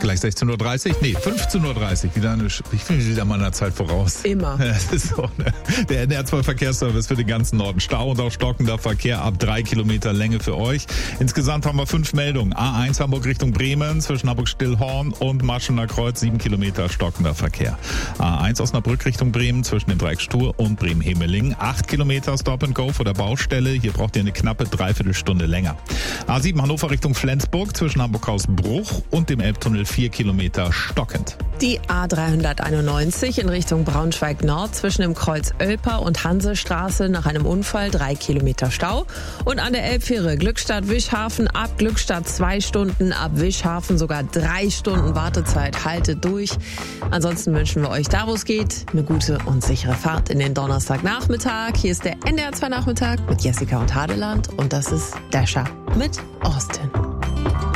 gleich 16.30 Uhr. Nee, 15.30 Uhr. Ich bin wieder meiner Zeit voraus. Immer. Das ist so, ne? Der NDR2 Verkehrsservice für den ganzen Norden. Stau und auch stockender Verkehr ab 3 Kilometer Länge für euch. Insgesamt haben wir 5 Meldungen. A1 Hamburg Richtung Bremen zwischen Hamburg-Stillhorn und Maschener Kreuz 7 Kilometer stockender Verkehr. A1 Osnabrück Richtung Bremen zwischen dem Dreieck Stur und Bremen-Hemeling 8 Kilometer Stop and Go vor der Baustelle. Hier braucht ihr eine knappe Dreiviertelstunde länger. A7 Hannover Richtung Flensburg zwischen Hamburg-Hausbruch und dem Elbtunnel 4 Kilometer stockend. Die A391 in Richtung Braunschweig-Nord zwischen dem Kreuz Oelper und Hansestraße nach einem Unfall 3 Kilometer Stau. Und an der Elbfähre Glückstadt-Wischhafen ab Glückstadt 2 Stunden, ab Wischhafen sogar 3 Stunden Wartezeit. Haltet durch. Ansonsten wünschen wir euch da, wo es geht, eine gute und sichere Fahrt in den Donnerstagnachmittag. Hier ist der NDR2 Nachmittag mit Jessica und Hadeland und das ist Dasher mit Austin.